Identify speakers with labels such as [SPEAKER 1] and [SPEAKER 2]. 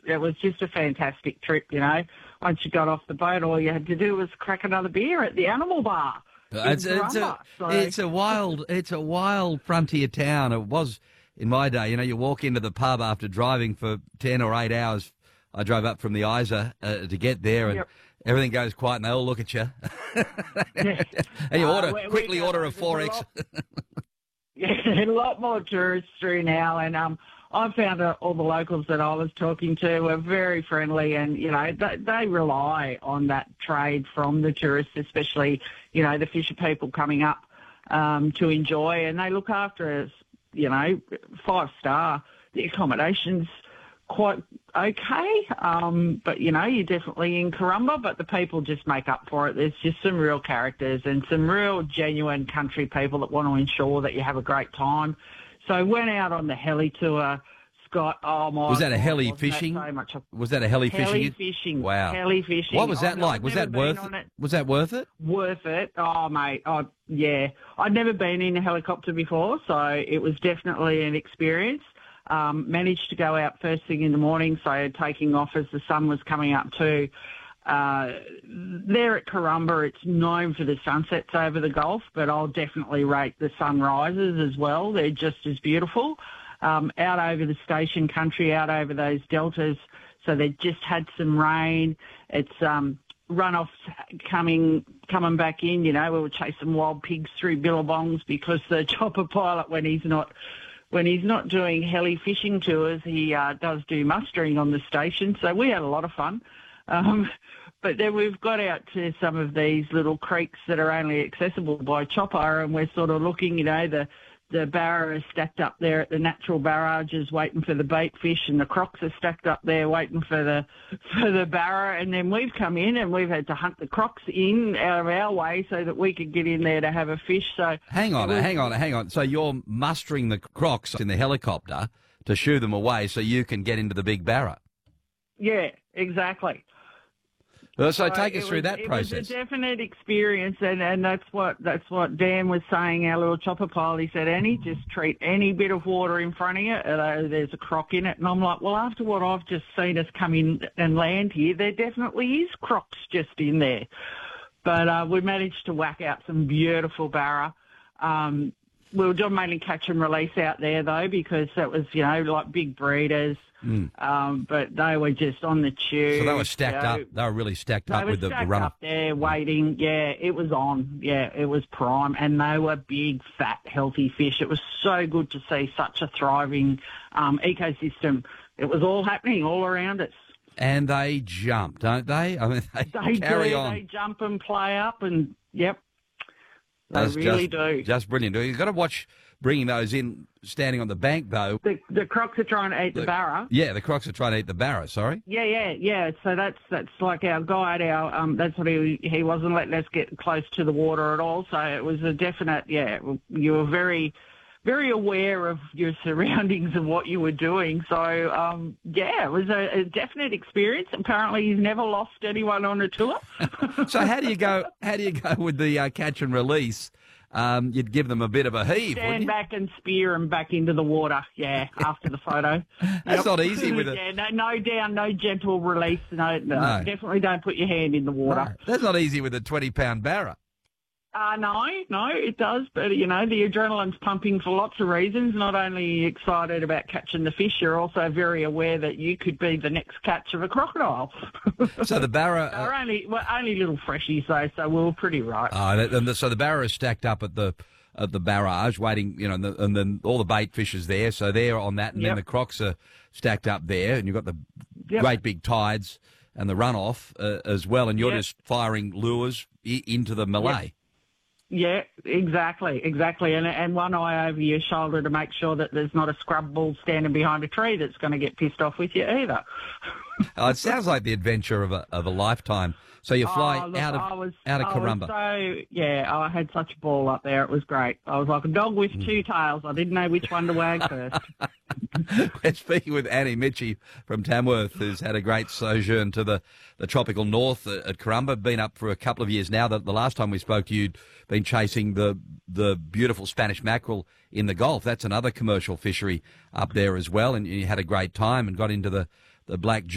[SPEAKER 1] It was just a fantastic trip, you know. Once you got off the boat, all you had to do was crack another beer at the Animal Bar.
[SPEAKER 2] It's a wild frontier town. It was in my day. You know, you walk into the pub after driving for 10 or 8 hours. I drove up from the Isa to get there, and everything goes quiet, and they all look at you. And you quickly order a 4X.
[SPEAKER 1] A lot more tourists through now, and I found all the locals that I was talking to were very friendly, and, you know, they rely on that trade from the tourists, especially, you know, the fisher people coming up to enjoy, and they look after us, you know, 5-star. The accommodation's quite okay, but, you know, you're definitely in Corumba, but the people just make up for it. There's just some real characters and some real genuine country people that want to ensure that you have a great time. So went out on the heli tour, Scott. Oh my!
[SPEAKER 2] Was that a heli fishing? Was that a heli fishing?
[SPEAKER 1] Heli fishing.
[SPEAKER 2] Wow.
[SPEAKER 1] Heli fishing.
[SPEAKER 2] What was that like? Was that worth it? Was that worth it?
[SPEAKER 1] Worth it. Oh mate. Oh yeah. I'd never been in a helicopter before, so it was definitely an experience. Managed to go out first thing in the morning, so taking off as the sun was coming up too. There at Corumba, it's known for the sunsets over the Gulf, but I'll definitely rate the sunrises as well. They're just as beautiful. Out over the station country, out over those deltas, so they just had some rain. It's runoffs coming back in. You know, we were chasing wild pigs through billabongs because the chopper pilot, when he's not doing heli fishing tours, he does do mustering on the station. So we had a lot of fun. But then we've got out to some of these little creeks that are only accessible by chopper, and we're sort of looking, you know, the barra is stacked up there at the natural barrages waiting for the bait fish, and the crocs are stacked up there waiting for the barra, and then we've come in and we've had to hunt the crocs in out of our way so that we could get in there to have a fish. So hang
[SPEAKER 2] on. So you're mustering the crocs in the helicopter to shoo them away so you can get into the big barra?
[SPEAKER 1] Yeah, exactly.
[SPEAKER 2] So take us through that process.
[SPEAKER 1] It was a definite experience, and that's what Dan was saying, our little chopper pilot. He said, Annie, just treat any bit of water in front of you, there's a croc in it. And I'm like, well, after what I've just seen us come in and land here, there definitely is crocs just in there. But we managed to whack out some beautiful barra. We were doing mainly catch and release out there, though, because that was, you know, like big breeders. But they were just on the tube.
[SPEAKER 2] So they were stacked up. They were really stacked up with the runner. They were stacked up
[SPEAKER 1] there waiting. Yeah, it was on. Yeah, it was prime. And they were big, fat, healthy fish. It was so good to see such a thriving ecosystem. It was all happening all around us.
[SPEAKER 2] And they jump, don't they? I mean, they carry on.
[SPEAKER 1] They jump and play up, and, yep, they really do.
[SPEAKER 2] Just brilliant. You've got to watch bringing those in, standing on the bank, though.
[SPEAKER 1] The crocs are trying to eat the barra.
[SPEAKER 2] Yeah, the crocs are trying to eat the barra, sorry.
[SPEAKER 1] Yeah. So that's like our guide. That's what he wasn't letting us get close to the water at all. So it was a definite, you were very, very aware of your surroundings and what you were doing. So, it was a definite experience. Apparently he's never lost anyone on a tour.
[SPEAKER 2] So how do you go with the catch and release? You'd give them a bit of a heave,
[SPEAKER 1] stand back and spear them back into the water, after the photo.
[SPEAKER 2] That's not easy with it.
[SPEAKER 1] Yeah, no down, no gentle release. No, definitely don't put your hand in the water.
[SPEAKER 2] No, that's not easy with a 20-pound barra.
[SPEAKER 1] No, it does. But, you know, the adrenaline's pumping for lots of reasons. Not only are you excited about catching the fish, you're also very aware that you could be the next catch of a crocodile.
[SPEAKER 2] So the barra...
[SPEAKER 1] We're only little freshies, though, so we were pretty right.
[SPEAKER 2] So the barra is stacked up at the barrage, waiting, you know, and then all the bait fish is there, so they're on that, and then the crocs are stacked up there, and you've got the great big tides and the runoff as well, and you're just firing lures into the Malay.
[SPEAKER 1] Yeah, exactly. And one eye over your shoulder to make sure that there's not a scrub bull standing behind a tree that's going to get pissed off with you either.
[SPEAKER 2] It sounds like the adventure of a lifetime. So you fly out of Corumba.
[SPEAKER 1] I had such a ball up there. It was great. I was like a dog with two tails. I didn't know which one to wag first.
[SPEAKER 2] We're speaking with Annie Mitchie from Tamworth, who's had a great sojourn to the tropical north at Corumba. Been up for a couple of years now. The last time we spoke to you, you'd been chasing the beautiful Spanish mackerel in the Gulf. That's another commercial fishery up there as well, and you had a great time and got into the black